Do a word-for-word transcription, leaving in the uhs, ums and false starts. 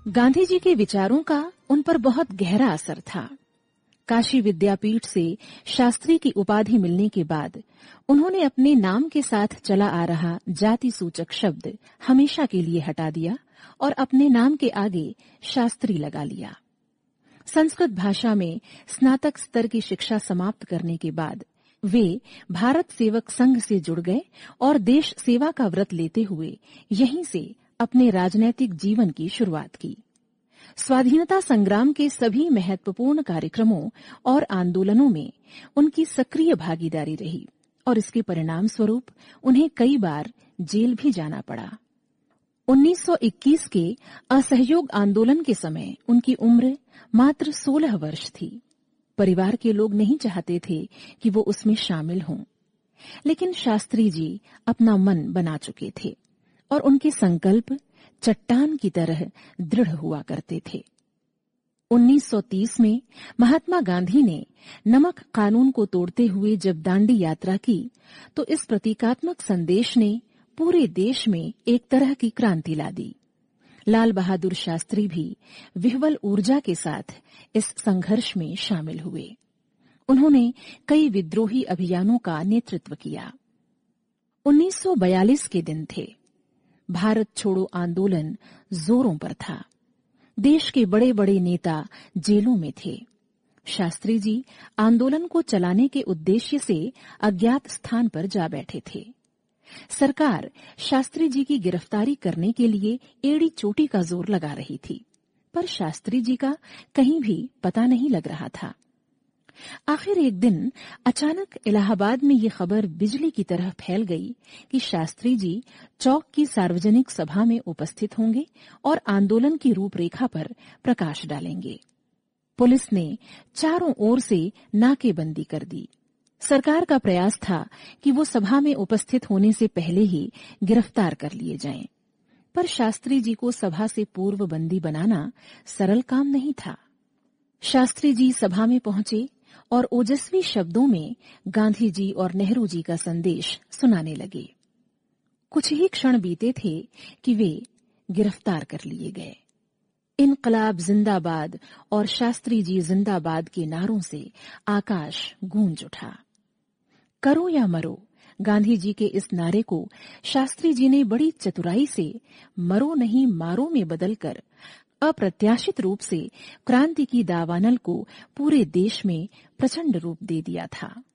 गांधी जी के विचारों का उन पर बहुत गहरा असर था। काशी विद्यापीठ से शास्त्री की उपाधि मिलने के बाद उन्होंने अपने नाम के साथ चला आ रहा जाति सूचक शब्द हमेशा के लिए हटा दिया और अपने नाम के आगे शास्त्री लगा लिया। संस्कृत भाषा में स्नातक स्तर की शिक्षा समाप्त करने के बाद वे भारत सेवक संघ से जुड़ गए और देश सेवा का व्रत लेते हुए यहीं से अपने राजनैतिक जीवन की शुरुआत की। स्वाधीनता संग्राम के सभी महत्वपूर्ण कार्यक्रमों और आंदोलनों में उनकी सक्रिय भागीदारी रही और इसके परिणाम स्वरूप उन्हें कई बार जेल भी जाना पड़ा। उन्नीस सौ इक्कीस के असहयोग आंदोलन के समय उनकी उम्र मात्र सोलह वर्ष थी। परिवार के लोग नहीं चाहते थे कि वो उसमें शामिल हों, लेकिन शास्त्री जी अपना मन बना चुके थे और उनके संकल्प चट्टान की तरह दृढ़ हुआ करते थे। उन्नीस सौ तीस में महात्मा गांधी ने नमक कानून को तोड़ते हुए जब दांडी यात्रा की तो इस प्रतीकात्मक संदेश ने पूरे देश में एक तरह की क्रांति ला दी। लाल बहादुर शास्त्री भी विह्वल ऊर्जा के साथ इस संघर्ष में शामिल हुए। उन्होंने कई विद्रोही अभियानों का नेतृत्व किया। उन्नीस सौ बयालीस के दिन थे। भारत छोड़ो आंदोलन जोरों पर था। देश के बड़े बड़े नेता जेलों में थे। शास्त्री जी आंदोलन को चलाने के उद्देश्य से अज्ञात स्थान पर जा बैठे थे। सरकार शास्त्री जी की गिरफ्तारी करने के लिए एड़ी चोटी का जोर लगा रही थी, पर शास्त्री जी का कहीं भी पता नहीं लग रहा था। आखिर एक दिन अचानक इलाहाबाद में ये खबर बिजली की तरह फैल गई कि शास्त्री जी चौक की सार्वजनिक सभा में उपस्थित होंगे और आंदोलन की रूपरेखा पर प्रकाश डालेंगे। पुलिस ने चारों ओर से नाकेबंदी कर दी। सरकार का प्रयास था कि वो सभा में उपस्थित होने से पहले ही गिरफ्तार कर लिए जाएं, पर शास्त्री जी को सभा से पूर्व बंदी बनाना सरल काम नहीं था। शास्त्री जी सभा में पहुंचे और ओजस्वी शब्दों में गांधी जी और नेहरू जी का संदेश सुनाने लगे। कुछ ही क्षण बीते थे कि वे गिरफ्तार कर लिए गए। इनकलाब जिंदाबाद और शास्त्री जी जिंदाबाद के नारों से आकाश गूंज उठा। करो या मरो, गांधी जी के इस नारे को शास्त्री जी ने बड़ी चतुराई से मरो नहीं मारो में बदलकर अप्रत्याशित रूप से क्रांति की दावानल को पूरे देश में प्रचंड रूप दे दिया था।